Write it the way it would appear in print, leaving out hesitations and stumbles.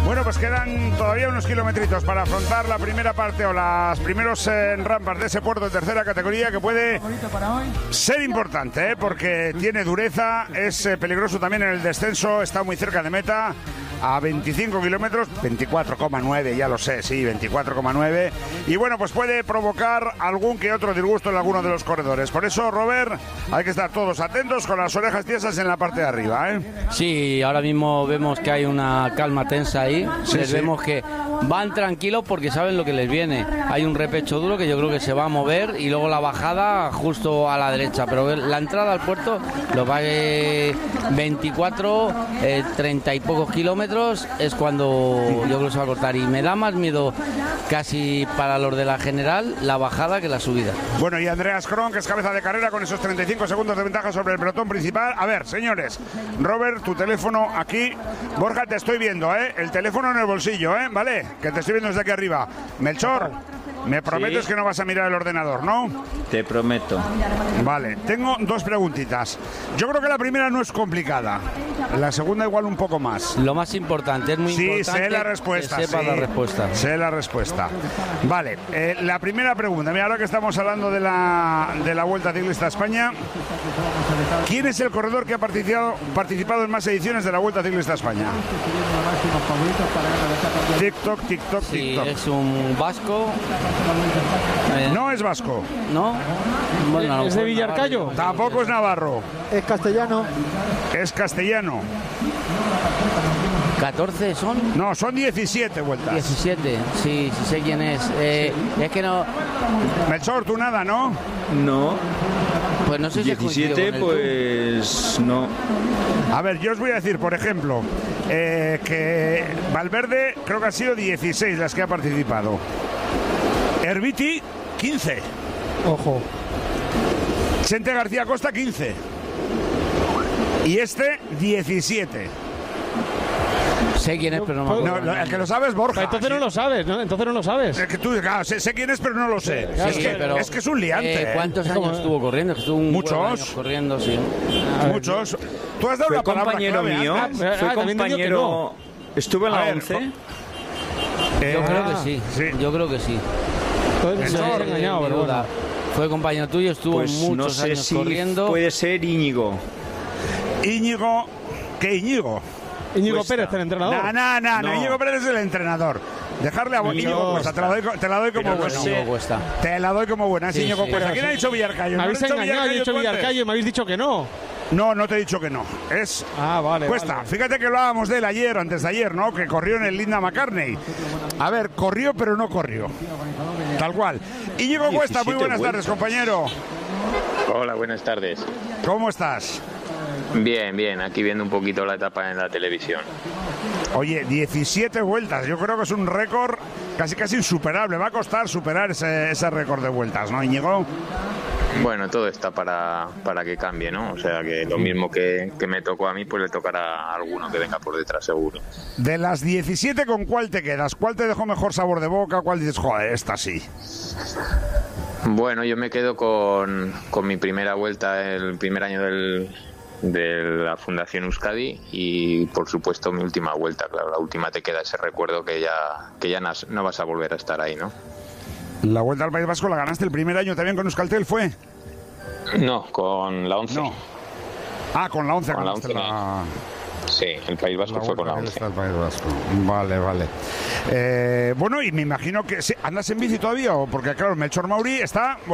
Bueno, pues quedan todavía unos kilometritos para afrontar la primera parte o las primeros rampas de ese puerto de tercera categoría, que puede ser importante, porque tiene dureza, es peligroso también en el descenso, está muy cerca de meta, a 25 kilómetros, 24,9, ya lo sé, sí, 24,9, y bueno, pues puede provocar algún que otro disgusto en alguno de los corredores. Por eso, Robert, hay que estar todos atentos con las orejas tiesas en la parte de arriba, ¿eh? Sí, ahora mismo vemos que hay una calma tensa ahí, sí, vemos que van tranquilos porque saben lo que les viene. Hay un repecho duro que yo creo que se va a mover y luego la bajada justo a la derecha, pero la entrada al puerto lo va 24, 30 y pocos kilómetros es cuando yo creo que se va a cortar, y me da más miedo casi para los de la general la bajada que la subida. Bueno, y Andreas Kron, que es cabeza de carrera con esos 35 segundos de ventaja sobre el pelotón principal. A ver, señores, Robert, tu teléfono aquí. Borja, te estoy viendo, ¿eh? El teléfono en el bolsillo, ¿eh? Vale, que te estoy viendo desde aquí arriba. Melchor, me prometes que no vas a mirar el ordenador, ¿no? Te prometo. Vale, tengo dos preguntitas. Yo creo que la primera no es complicada. La segunda igual un poco más. Lo más importante, es muy importante. Sí, sé la respuesta. Que sepa la respuesta. Sé la respuesta. Vale, la primera pregunta. Mira, ahora que estamos hablando de la Vuelta Ciclista a España, ¿quién es el corredor que ha participado en más ediciones de la Vuelta Ciclista a España? TikTok, TikTok, sí, TikTok. Es un vasco. No es vasco. ¿No? Bueno, ¿Es de Villarcayo? Tampoco es navarro. Es castellano. Es castellano. 14 son. No, son 17 vueltas. 17, sí, sí sé quién es. Es que no. Melchor, tú nada, ¿no? No. Pues no sé si 17, pues no. A ver, yo os voy a decir, por ejemplo, que Valverde creo que ha sido 16 las que ha participado. Herbiti, 15. Ojo. Chente García Costa, 15. Y este, 17. Sé quién es, pero no me acuerdo. No, el que lo sabes, Borja. Entonces no lo sabes, ¿no? Entonces no lo sabes. Es que tú, claro, sé quién es, pero no lo sé. Sí, es que es un liante. ¿Cuántos años estuvo corriendo? Estuvo Muchos. años corriendo, sí. Muchos. Tú has dado Fue la palabra compañero clave mío. antes. Fue compañero. Estuve en la 11. Yo creo que sí. Yo creo que sí. Entonces se ha engañado, pero bueno. Fue compañero tuyo, estuvo Pues muchos no sé años si corriendo. puede ser Íñigo. Íñigo. ¿Qué Íñigo? Íñigo Cuesta. Pérez, el entrenador. No, Íñigo Pérez es el entrenador. Dejarle a Íñigo Cuesta, te la doy como buena. Te la doy como buena, es Íñigo Cuesta. ¿Quién ha dicho Villarcayo? Me habéis engañado, he dicho Villarcayo y me habéis dicho que no. No, no te he dicho que no. Es vale. Cuesta. Vale. Fíjate que hablábamos de él ayer, antes de ayer, ¿no? Que corrió en el Linda McCartney. A ver, corrió pero no corrió. Tal cual. Íñigo Cuesta, muy buenas tardes, compañero. Hola, buenas tardes. ¿Cómo estás? Bien, bien, aquí viendo un poquito la etapa en la televisión. Oye, 17 vueltas, yo creo que es un récord casi insuperable. Va a costar superar ese récord de vueltas, ¿no, Íñigo? Bueno, todo está para que cambie, ¿no? O sea, que lo mismo que me tocó a mí, pues le tocará a alguno que venga por detrás, seguro. De las 17, ¿con cuál te quedas? ¿Cuál te dejó mejor sabor de boca? ¿Cuál dices, joder, esta sí? Bueno, yo me quedo con mi primera vuelta, el primer año de la Fundación Euskadi, y por supuesto mi última vuelta. Claro, la última te queda ese recuerdo que ya no vas a volver a estar ahí, ¿no? La Vuelta al País Vasco la ganaste el primer año también con Euskaltel, ¿fue? No, con la 11. No. Con la 11. Con la 11. Sí, el País Vasco fue con la 11. El País Vasco. Vale. Bueno, y me imagino que... ¿andas en bici todavía? Porque claro, Melchor Mauri está...